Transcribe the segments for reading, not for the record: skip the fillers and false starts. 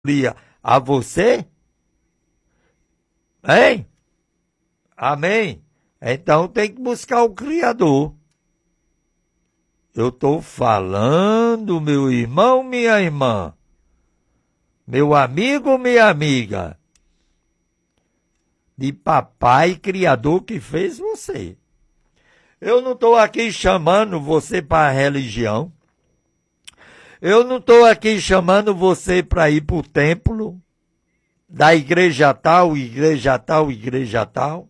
a você? Hein? Amém? Então tem que buscar o Criador. Eu estou falando, meu irmão, minha irmã, meu amigo, minha amiga, de papai Criador que fez você. Eu não estou aqui chamando você para a religião. Eu não estou aqui chamando você para ir para o templo da igreja tal, igreja tal, igreja tal.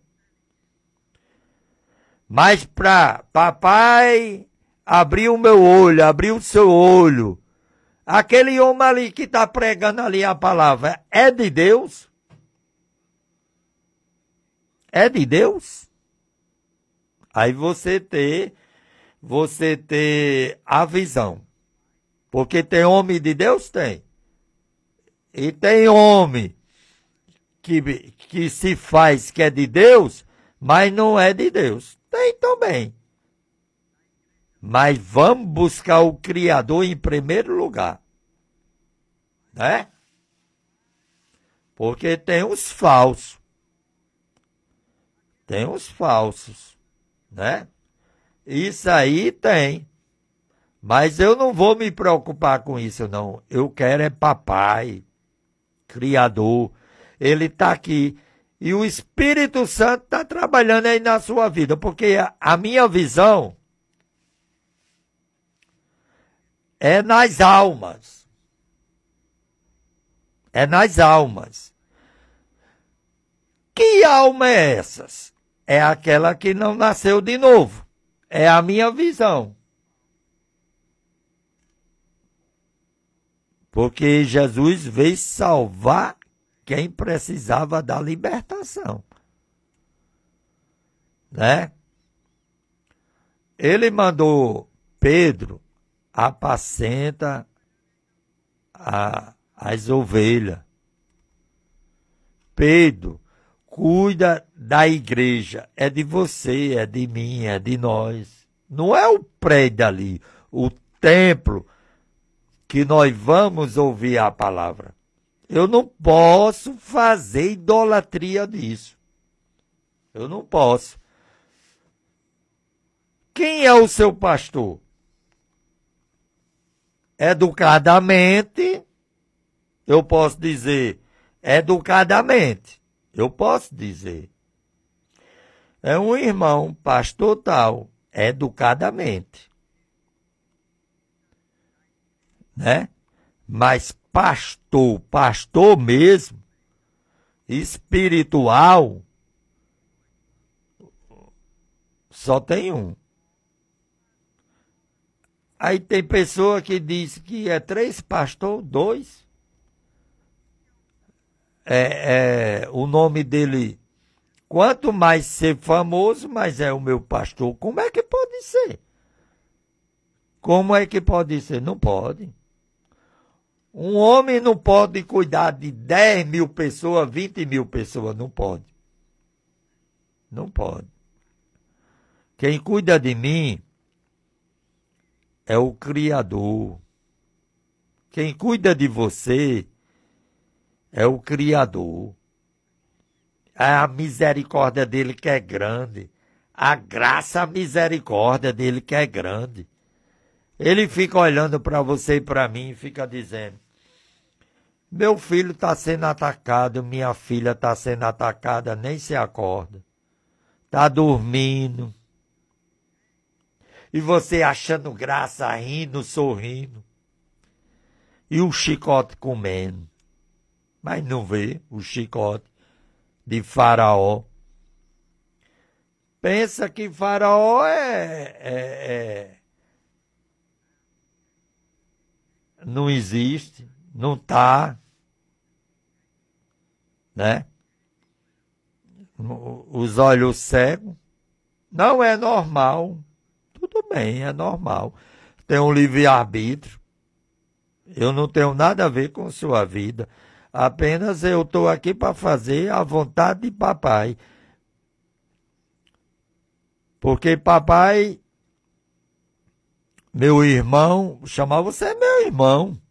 Mas para papai abrir o meu olho, abrir o seu olho. Aquele homem ali que está pregando ali a palavra, é de Deus? É de Deus? Aí você ter a visão. Porque tem homem de Deus? Tem. E tem homem que se faz que é de Deus, mas não é de Deus. Tem também. Mas vamos buscar o Criador em primeiro lugar. Né? Porque tem os falsos. Tem os falsos. Né? Isso aí tem. Mas eu não vou me preocupar com isso, não. Eu quero é papai, Criador. Ele está aqui. E o Espírito Santo está trabalhando aí na sua vida. Porque a minha visão é nas almas. É nas almas. Que alma é essas? É aquela que não nasceu de novo. É a minha visão. Porque Jesus veio salvar quem precisava da libertação. Né? Ele mandou Pedro apacenta as ovelhas. Pedro, cuida da igreja. É de você, é de mim, é de nós. Não é o prédio ali, o templo que nós vamos ouvir a palavra. Eu não posso fazer idolatria disso. Eu não posso. Quem é o seu pastor? Educadamente, eu posso dizer, educadamente, eu posso dizer. É um irmão, pastor tal, educadamente. Né? Mas pastor mesmo, espiritual, só tem um. Aí tem pessoa que diz que é 3 pastores, 2. O nome dele, quanto mais ser famoso, mais é o meu pastor. Como é que pode ser? Como é que pode ser? Não pode. Um homem não pode cuidar de 10 mil pessoas, 20 mil pessoas. Não pode. Não pode. Quem cuida de mim é o Criador. Quem cuida de você é o Criador. É a misericórdia dele que é grande. A graça, a misericórdia dele que é grande. Ele fica olhando para você e para mim e fica dizendo: meu filho está sendo atacado, minha filha está sendo atacada, nem se acorda. Está dormindo. E você achando graça, rindo, sorrindo. E o chicote comendo. Mas não vê o chicote de Faraó. Pensa que Faraó não existe, não está, né? Os olhos cegos. Não é normal. Tudo bem, é normal. Tem um livre-arbítrio. Eu não tenho nada a ver com sua vida. Apenas eu estou aqui para fazer a vontade de papai. Porque papai, meu irmão, chamar você meu irmão.